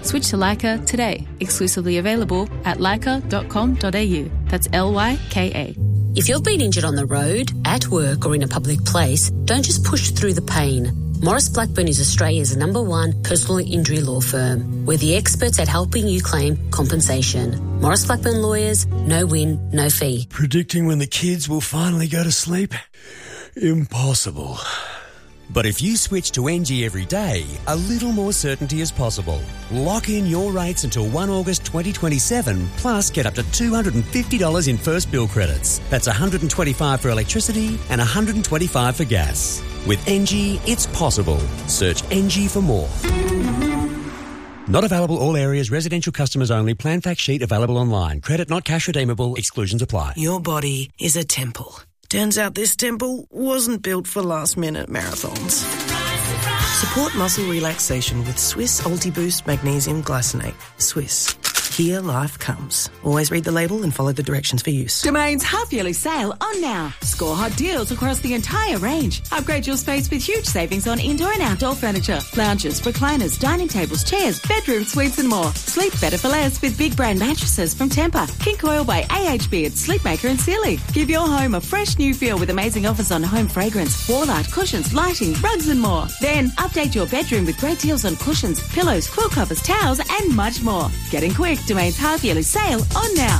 Switch to Leica today. Exclusively available at leica.com.au. That's LYKA. If you've been injured on the road, at work or in a public place, don't just push through the pain. Maurice Blackburn is Australia's #1 personal injury law firm. We're the experts at helping you claim compensation. Maurice Blackburn Lawyers, no win, no fee. Predicting when the kids will finally go to sleep? Impossible. But if you switch to NG every day, a little more certainty is possible. Lock in your rates until 1 August 2027, plus get up to $250 in first bill credits. That's $125 for electricity and $125 for gas. With NG, it's possible. Search NG for more. Not available all areas, residential customers only. Plan fact sheet available online. Credit not cash redeemable. Exclusions apply. Your body is a temple. Turns out this temple wasn't built for last-minute marathons. Support muscle relaxation with Swiss Ultiboost Magnesium Glycinate. Swiss. Here life comes. Always read the label and follow the directions for use. Domain's half-yearly sale on now. Score hot deals across the entire range. Upgrade your space with huge savings on indoor and outdoor furniture. Lounges, recliners, dining tables, chairs, bedroom suites and more. Sleep better for less with big brand mattresses from Tempur, King Coil by AHB, Sleepmaker and Sealy. Give your home a fresh new feel with amazing offers on home fragrance, wall art, cushions, lighting, rugs and more. Then update your bedroom with great deals on cushions, pillows, quilt covers, towels and much more. Getting quick. Domain's half-yearly sale on now.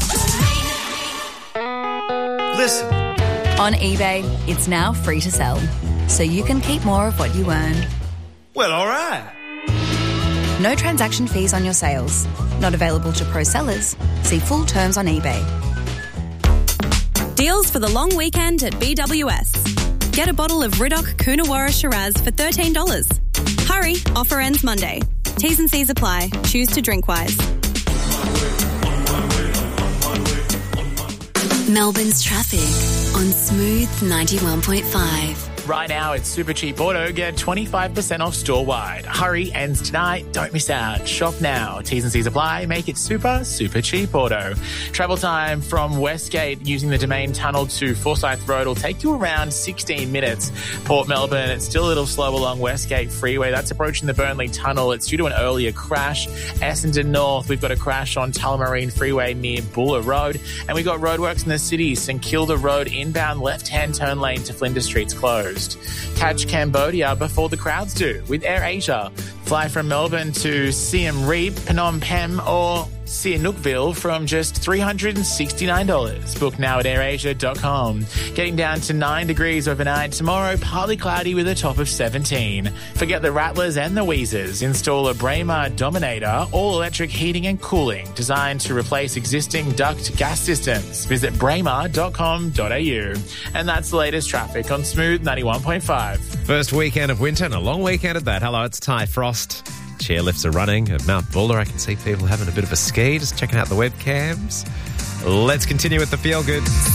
Listen. On eBay, it's now free to sell, so you can keep more of what you earn. Well, all right. No transaction fees on your sales. Not available to pro sellers. See full terms on eBay. Deals for the long weekend at BWS. Get a bottle of Riddoch Coonawarra Shiraz for $13. Hurry, offer ends Monday. T's and C's apply. Choose to drink wise. Melbourne's traffic on Smooth 91.5. Right now, it's Super Cheap Auto. Get 25% off store-wide. Hurry, ends tonight. Don't miss out. Shop now. T's and C's apply. Make it super cheap auto. Travel time from Westgate using the Domain Tunnel to Forsyth Road will take you around 16 minutes. Port Melbourne, it's still a little slow along Westgate Freeway. That's approaching the Burnley Tunnel. It's due to an earlier crash. Essendon North, we've got a crash on Tullamarine Freeway near Buller Road. And we've got roadworks in the city. St Kilda Road inbound left-hand turn lane to Flinders Street's closed. Catch Cambodia before the crowds do with AirAsia. Fly from Melbourne to Siem Reap, Phnom Penh or Sihanoukville from just $369. Book now at airasia.com. Getting down to 9 degrees overnight. Tomorrow, partly cloudy with a top of 17. Forget the Rattlers and the Weezers. Install a Braemar Dominator, all-electric heating and cooling, designed to replace existing duct gas systems. Visit braemar.com.au. And that's the latest traffic on Smooth 91.5. First weekend of winter and a long weekend at that. Hello, it's Ty Frost. Chairlifts are running at Mount Buller. I can see people having a bit of a ski, just checking out the webcams. Let's continue with the feel good.